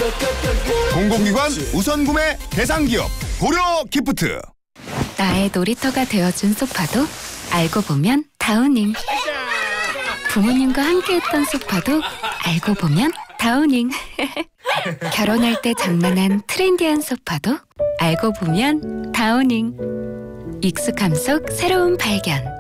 공공기관 우선구매 대상기업 고려기프트. 나의 놀이터가 되어준 소파도 알고 보면 다우닝. 부모님과 함께했던 소파도 알고 보면 다우닝. 결혼할 때 장만한 트렌디한 소파도 알고 보면 다우닝. 익숙함 속 새로운 발견.